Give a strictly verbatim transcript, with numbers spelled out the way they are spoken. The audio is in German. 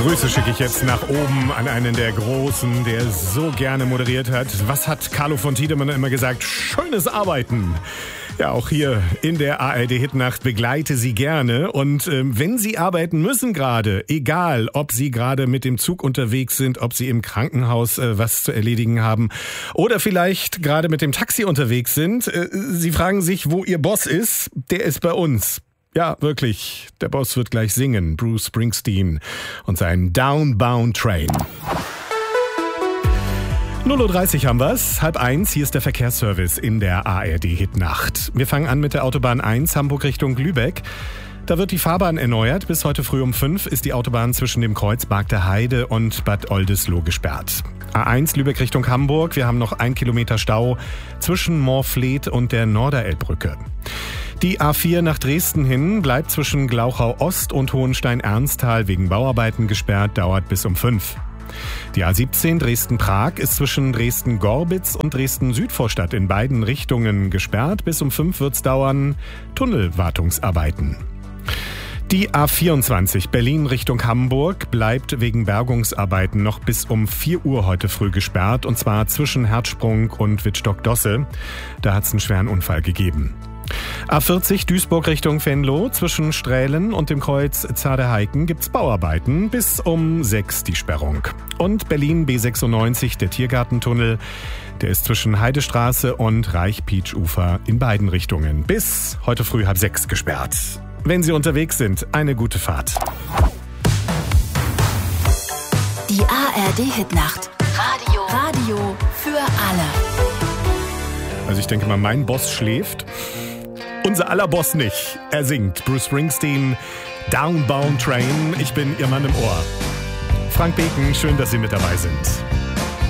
Grüße schicke ich jetzt nach oben an einen der Großen, der so gerne moderiert hat. Was hat Carlo von Tiedemann immer gesagt? Schönes Arbeiten. Ja, auch hier in der A R D-Hitnacht begleite Sie gerne. Und ähm, wenn Sie arbeiten müssen gerade, egal ob Sie gerade mit dem Zug unterwegs sind, ob Sie im Krankenhaus äh, was zu erledigen haben oder vielleicht gerade mit dem Taxi unterwegs sind, äh, Sie fragen sich, wo Ihr Boss ist, der ist bei uns. Ja, wirklich, der Boss wird gleich singen, Bruce Springsteen und sein Downbound Train. null Uhr dreißig haben wir's, halb eins, hier ist der Verkehrsservice in der A R D-Hitnacht. Wir fangen an mit der Autobahn eins, Hamburg Richtung Lübeck. Da wird die Fahrbahn erneuert. Bis heute früh um fünf ist die Autobahn zwischen dem Kreuz Bargter Heide und Bad Oldesloe gesperrt. A eins Lübeck Richtung Hamburg, wir haben noch ein Kilometer Stau zwischen Moorfleet und der Norderelbbrücke. Die A vier nach Dresden hin bleibt zwischen Glauchau Ost und Hohenstein-Ernsthal wegen Bauarbeiten gesperrt, dauert bis um fünf. Die A siebzehn Dresden-Prag ist zwischen Dresden-Gorbitz und Dresden-Südvorstadt in beiden Richtungen gesperrt. Bis um fünf wird's dauern. Tunnelwartungsarbeiten. Die A vierundzwanzig Berlin Richtung Hamburg bleibt wegen Bergungsarbeiten noch bis um vier Uhr heute früh gesperrt. Und zwar zwischen Herzsprung und Wittstock-Dosse. Da hat's einen schweren Unfall gegeben. A vierzig Duisburg Richtung Venlo, zwischen Strählen und dem Kreuz Zaderheiken gibt's Bauarbeiten, bis um sechs die Sperrung. Und Berlin B sechsundneunzig, der Tiergartentunnel, der ist zwischen Heidestraße und Reich-Pietsch-Ufer in beiden Richtungen bis heute früh halb sechs gesperrt. Wenn Sie unterwegs sind, eine gute Fahrt. Die A R D-Hitnacht. Radio. Radio für alle. Also ich denke mal, mein Boss schläft. Unser aller Boss nicht. Er singt. Bruce Springsteen, Downbound Train. Ich bin Ihr Mann im Ohr. Frank Beken, schön, dass Sie mit dabei sind.